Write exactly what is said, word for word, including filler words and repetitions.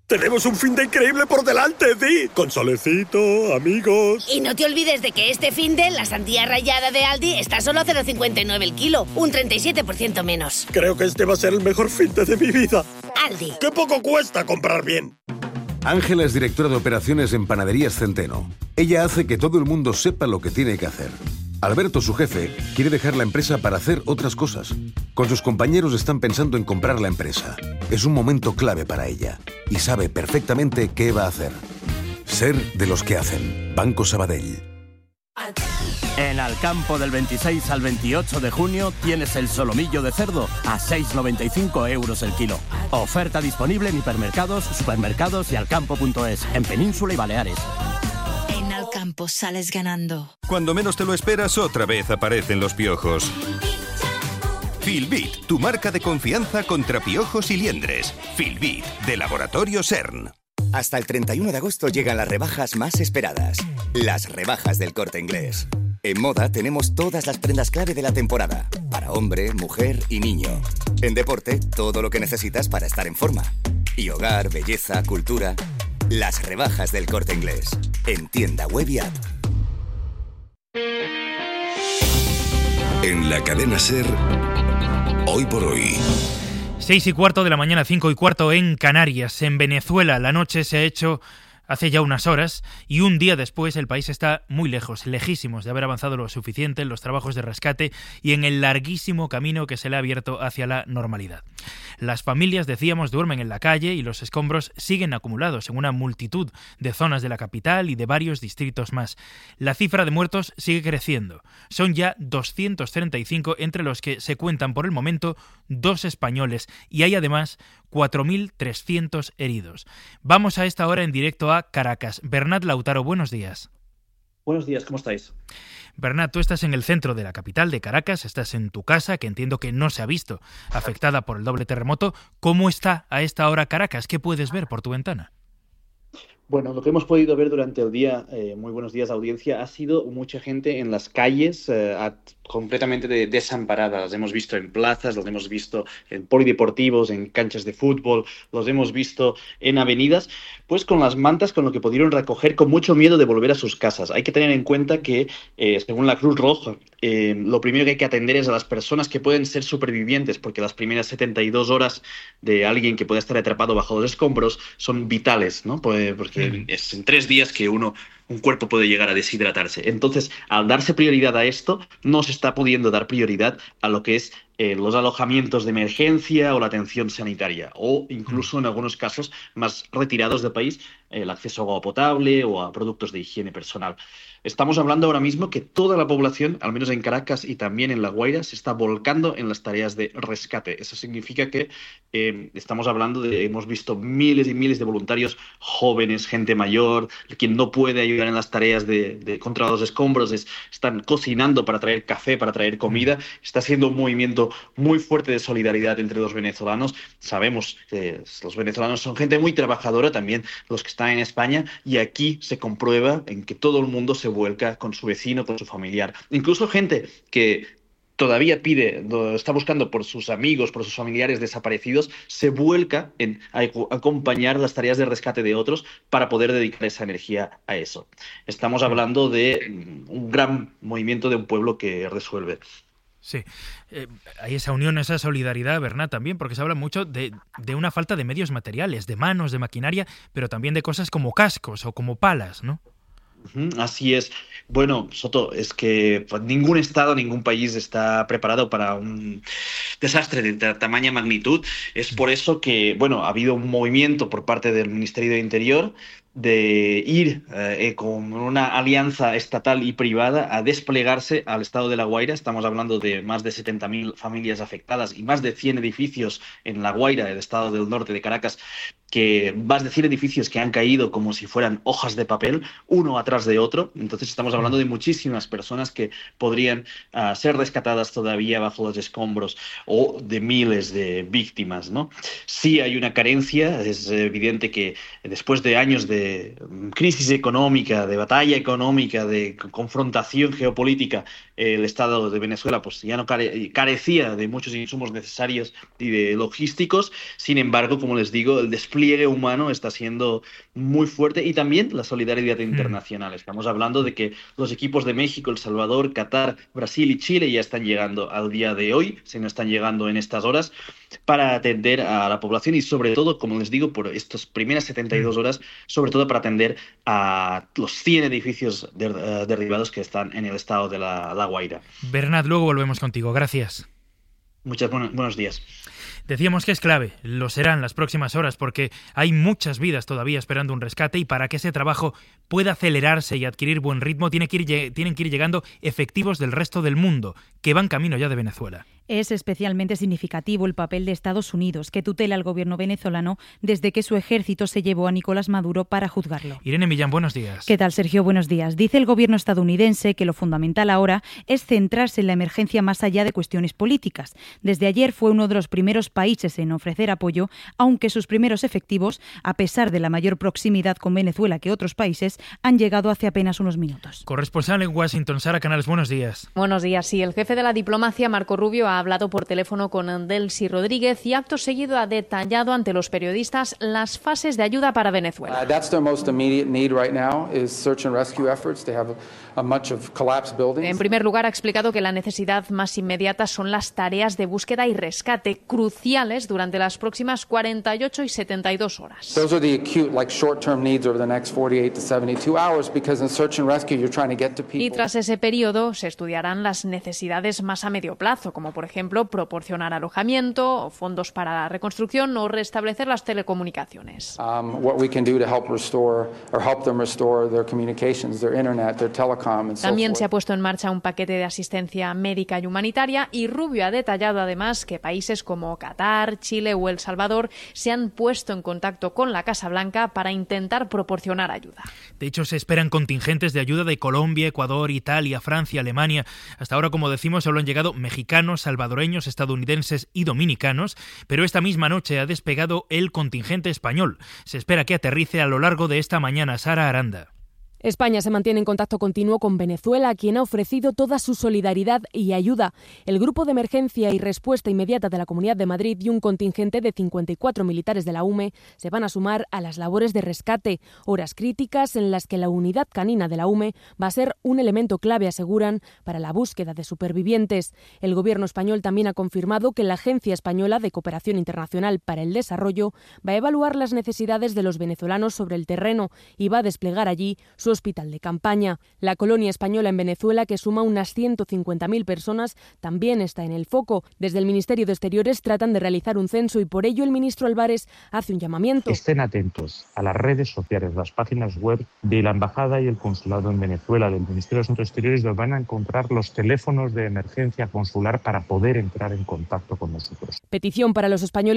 Tenemos un fin de increíble por delante, Di. Con solecito, amigos... Y no te olvides de que este fin de la sandía rallada de Aldi está solo a cero coma cincuenta y nueve el kilo, un treinta y siete por ciento menos. Creo que este va a ser el mejor fin de mi vida. Aldi. ¡Qué poco cuesta comprar bien! Ángela es directora de operaciones en Panaderías Centeno. Ella hace que todo el mundo sepa lo que tiene que hacer. Alberto, su jefe, quiere dejar la empresa para hacer otras cosas. Con sus compañeros están pensando en comprar la empresa. Es un momento clave para ella y sabe perfectamente qué va a hacer. Ser de los que hacen. Banco Sabadell. En Alcampo del veintiséis al veintiocho de junio tienes el solomillo de cerdo a seis con noventa y cinco euros el kilo. Oferta disponible en hipermercados, supermercados y alcampo punto es, en Península y Baleares. En Alcampo sales ganando. Cuando menos te lo esperas, otra vez aparecen los piojos. Filbit, tu marca de confianza contra piojos y liendres. Filbit, de Laboratorio CERN. Hasta el treinta y uno de agosto llegan las rebajas más esperadas. Las rebajas del Corte Inglés. En moda tenemos todas las prendas clave de la temporada. Para hombre, mujer y niño. En deporte, todo lo que necesitas para estar en forma. Y hogar, belleza, cultura. Las rebajas del Corte Inglés. En tienda web y app. En la cadena SER, hoy por hoy. Seis y cuarto de la mañana, cinco y cuarto en Canarias. En Venezuela la noche se ha hecho hace ya unas horas y un día después el país está muy lejos, lejísimos de haber avanzado lo suficiente en los trabajos de rescate y en el larguísimo camino que se le ha abierto hacia la normalidad. Las familias, decíamos, duermen en la calle y los escombros siguen acumulados en una multitud de zonas de la capital y de varios distritos más. La cifra de muertos sigue creciendo. Son ya doscientos treinta y cinco, entre los que se cuentan por el momento dos españoles y hay además cuatro mil trescientos heridos. Vamos a esta hora en directo a Caracas. Bernat Lautaro, buenos días. Buenos días, ¿cómo estáis? Bernat, tú estás en el centro de la capital de Caracas, estás en tu casa, que entiendo que no se ha visto afectada por el doble terremoto. ¿Cómo está a esta hora Caracas? ¿Qué puedes ver por tu ventana? Bueno, lo que hemos podido ver durante el día, eh, muy buenos días audiencia, ha sido mucha gente en las calles eh, a, completamente de, desamparada. Las hemos visto en plazas, las hemos visto en polideportivos, en canchas de fútbol, los hemos visto en avenidas, pues con las mantas con lo que pudieron recoger, con mucho miedo de volver a sus casas. Hay que tener en cuenta que, eh, según la Cruz Roja, eh, lo primero que hay que atender es a las personas que pueden ser supervivientes, porque las primeras setenta y dos horas de alguien que puede estar atrapado bajo los escombros son vitales, ¿no? Pues, porque es en tres días que uno, un cuerpo puede llegar a deshidratarse. Entonces, al darse prioridad a esto, no se está pudiendo dar prioridad a lo que es eh, los alojamientos de emergencia o la atención sanitaria, o incluso en algunos casos más retirados del país, el acceso a agua potable o a productos de higiene personal. Estamos hablando ahora mismo que toda la población, al menos en Caracas y también en La Guaira, se está volcando en las tareas de rescate. Eso significa que eh, estamos hablando de, hemos visto miles y miles de voluntarios jóvenes, gente mayor, quien no puede ayudar en las tareas de, de contra los escombros, es, están cocinando para traer café, para traer comida. Está siendo un movimiento muy fuerte de solidaridad entre los venezolanos. Sabemos que los venezolanos son gente muy trabajadora, también los que están en España, y aquí se comprueba en que todo el mundo se vuelca con su vecino, con su familiar. Incluso gente que todavía pide, está buscando por sus amigos, por sus familiares desaparecidos, se vuelca en acompañar las tareas de rescate de otros para poder dedicar esa energía a eso. Estamos hablando de un gran movimiento de un pueblo que resuelve. Sí, eh, hay esa unión, esa solidaridad, Bernat, también, porque se habla mucho de, de una falta de medios materiales, de manos, de maquinaria, pero también de cosas como cascos o como palas, ¿no? Así es. Bueno, Soto, es que ningún estado, ningún país está preparado para un desastre de tamaña magnitud. Es por eso que, bueno, ha habido un movimiento por parte del Ministerio de Interior de ir eh, con una alianza estatal y privada a desplegarse al estado de La Guaira. Estamos hablando de más de setenta mil familias afectadas y más de cien edificios en La Guaira, el estado del norte de Caracas, que más de cien edificios que han caído como si fueran hojas de papel, uno atrás de otro. Entonces estamos hablando de muchísimas personas que podrían uh, ser rescatadas todavía bajo los escombros, o de miles de víctimas, ¿no? Sí hay una carencia, es evidente que después de años de crisis económica, de batalla económica, de confrontación geopolítica, el Estado de Venezuela pues ya no care- carecía de muchos insumos necesarios y de logísticos. Sin embargo, como les digo, el despliegue despliegue humano está siendo muy fuerte y también la solidaridad internacional. Estamos hablando de que los equipos de México, El Salvador, Qatar, Brasil y Chile ya están llegando al día de hoy, si no están llegando en estas horas, para atender a la población y sobre todo, como les digo, por estas primeras setenta y dos horas, sobre todo para atender a los cien edificios der, uh, derribados que están en el estado de la, la Guaira. Bernat, luego volvemos contigo. Gracias. Muchas buenos, buenos días. Decíamos que es clave, lo serán las próximas horas porque hay muchas vidas todavía esperando un rescate y para que ese trabajo pueda acelerarse y adquirir buen ritmo tiene que ir, tienen que ir llegando efectivos del resto del mundo que van camino ya de Venezuela. Es especialmente significativo el papel de Estados Unidos, que tutela al gobierno venezolano desde que su ejército se llevó a Nicolás Maduro para juzgarlo. Irene Millán, buenos días. ¿Qué tal, Sergio? Buenos días. Dice el gobierno estadounidense que lo fundamental ahora es centrarse en la emergencia más allá de cuestiones políticas. Desde ayer fue uno de los primeros países en ofrecer apoyo, aunque sus primeros efectivos, a pesar de la mayor proximidad con Venezuela que otros países, han llegado hace apenas unos minutos. Corresponsal en Washington, Sara Canales, buenos días. Buenos días. Sí, el jefe de la diplomacia, Marco Rubio, ha hablado por teléfono con Delcy Rodríguez y acto seguido ha detallado ante los periodistas las fases de ayuda para Venezuela. En primer lugar, ha explicado que la necesidad más inmediata son las tareas de búsqueda y rescate cruciales durante las próximas cuarenta y ocho y setenta y dos horas. Y tras ese periodo se estudiarán las necesidades más a medio plazo, como por ejemplo proporcionar alojamiento, o fondos para la reconstrucción o restablecer las telecomunicaciones. También se ha puesto en marcha un paquete de asistencia médica y humanitaria y Rubio ha detallado además que países como Qatar, Chile o El Salvador se han puesto en contacto con la Casa Blanca para intentar proporcionar ayuda. De hecho, se esperan contingentes de ayuda de Colombia, Ecuador, Italia, Francia, Alemania. Hasta ahora, como decimos, solo han llegado mexicanos, salvadoreños, estadounidenses y dominicanos, pero esta misma noche ha despegado el contingente español. Se espera que aterrice a lo largo de esta mañana. Sara Aranda. España se mantiene en contacto continuo con Venezuela, quien ha ofrecido toda su solidaridad y ayuda. El Grupo de Emergencia y Respuesta Inmediata de la Comunidad de Madrid y un contingente de cincuenta y cuatro militares de la U M E se van a sumar a las labores de rescate, horas críticas en las que la unidad canina de la U M E va a ser un elemento clave, aseguran, para la búsqueda de supervivientes. El Gobierno español también ha confirmado que la Agencia Española de Cooperación Internacional para el Desarrollo va a evaluar las necesidades de los venezolanos sobre el terreno y va a desplegar allí su hospital de campaña. La colonia española en Venezuela, que suma unas ciento cincuenta mil personas, también está en el foco. Desde el Ministerio de Exteriores tratan de realizar un censo y por ello el ministro Álvarez hace un llamamiento. Estén atentos a las redes sociales, las páginas web de la Embajada y el Consulado en Venezuela, del Ministerio de Asuntos Exteriores, donde van a encontrar los teléfonos de emergencia consular para poder entrar en contacto con nosotros. Petición para los españoles